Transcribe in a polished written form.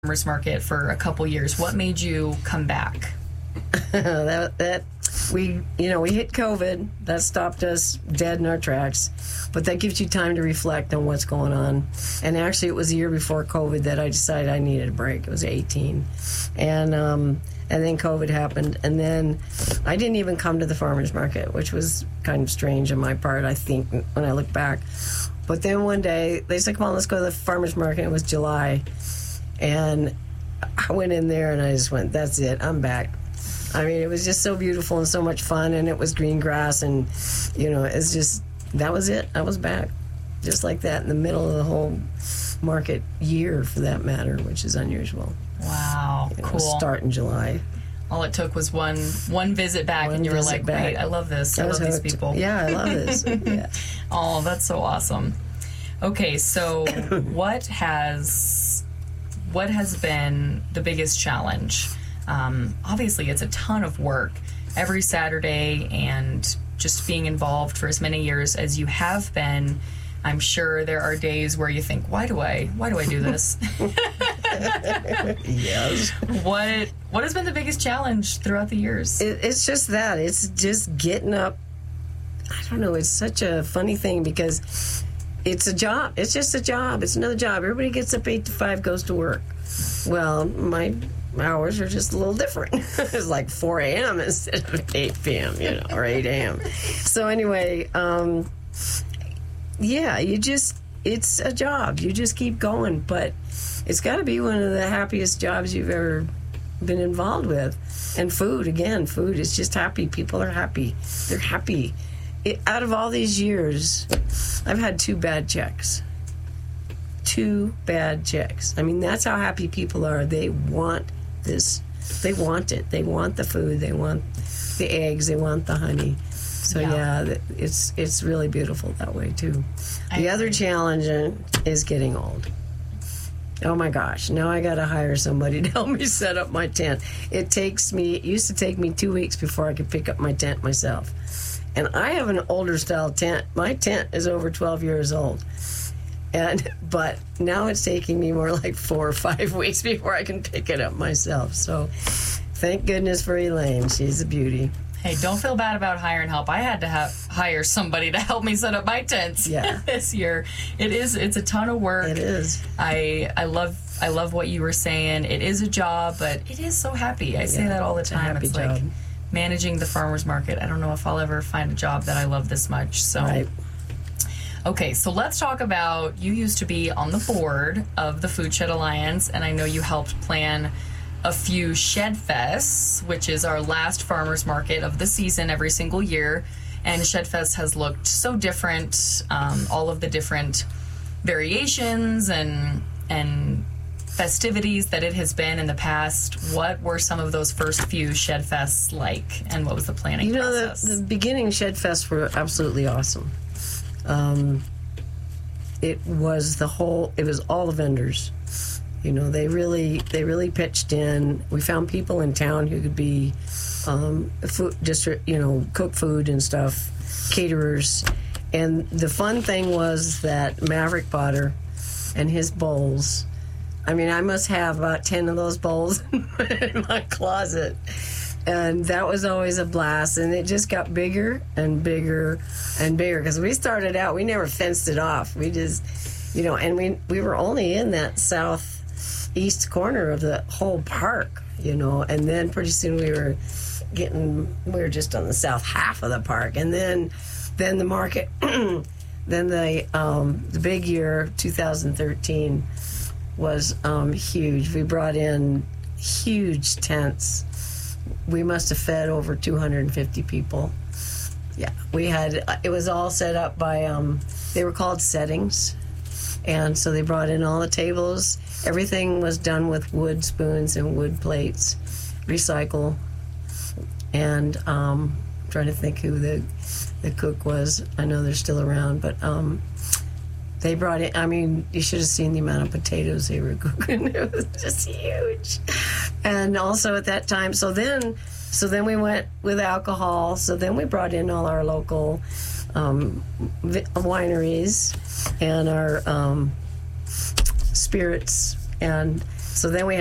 farmers market for a couple years. What made you come back? We hit COVID. That stopped us dead in our tracks. But that gives you time to reflect on what's going on. And actually, it was a year before COVID that I decided I needed a break. It was 18. And then COVID happened. And then I didn't even come to the farmers market, which was kind of strange on my part, I think, when I look back. But then one day, they said, come on, let's go to the farmers market. It was July. And I went in there and I just went, that's it, I'm back. I mean, it was just so beautiful and so much fun, and it was green grass, and, it's just, that was it. I was back. Just like that in the middle of the whole market year, for that matter, which is unusual. Wow, cool. Start in July. All it took was one visit back, and you were like, wait, I love this. I love these people. Yeah, I love this. Yeah. Oh, that's so awesome. Okay, so what has been the biggest challenge? Obviously, it's a ton of work every Saturday, and just being involved for as many years as you have been. I'm sure there are days where you think, why do I do this? Yes. What has been the biggest challenge throughout the years? It's just that. It's just getting up. I don't know. It's such a funny thing because it's a job. It's just a job. It's another job. Everybody gets up 8 to 5, goes to work. Well, my hours are just a little different. It's like 4 a.m. instead of 8 p.m., or 8 a.m. So anyway, it's a job. You just keep going. But it's got to be one of the happiest jobs you've ever been involved with. And food is just happy. People are happy. They're happy. Out of all these years, I've had 2 bad checks. 2 bad checks. I mean, that's how happy people are. They want this. They want it. They want the food. They want the eggs. They want the honey. So it's really beautiful that way too. The other challenge is getting old. Oh my gosh, now I got to hire somebody to help me set up my tent. It used to take me 2 weeks before I could pick up my tent myself. And I have an older style tent. My tent is over 12 years old. But now it's taking me more like 4 or 5 weeks before I can pick it up myself. So thank goodness for Elaine. She's a beauty. Hey, don't feel bad about hiring help. I had to hire somebody to help me set up my tents this year. It's a ton of work. It is. I love what you were saying. It is a job, but it is so happy. I say that all the time. It's like job. Managing the farmers market. I don't know if I'll ever find a job that I love this much. So. Right. Okay, so let's talk about, you used to be on the board of the Food Shed Alliance, and I know you helped plan a few Shed Fests, which is our last farmers market of the season every single year. And Shed Fest has looked so different, all of the different variations and festivities that it has been in the past. What were some of those first few Shed Fests like, and what was the planning process? The beginning Shed Fests were absolutely awesome. It was all the vendors. They really pitched in. We found people in town who could be cook food and stuff, caterers. And the fun thing was that Maverick Potter and his bowls. I mean, I must have about 10 of those bowls in my closet. And that was always a blast. And it just got bigger and bigger and bigger. Because we started out, we never fenced it off. We just, and we were only in that southeast corner of the whole park, And then pretty soon we were just on the south half of the park. And then the market, then the big year, 2013, was huge. We brought in huge tents. We must have fed over 250 people. Yeah, it was all set up by, they were called settings. And so they brought in all the tables. Everything was done with wood spoons and wood plates, recycle. And I'm trying to think who the cook was. I know they're still around, but they brought in, I mean, you should have seen the amount of potatoes they were cooking. It was just huge. And also at that time, so then we went with alcohol. So then we brought in all our local wineries and our spirits. And So then we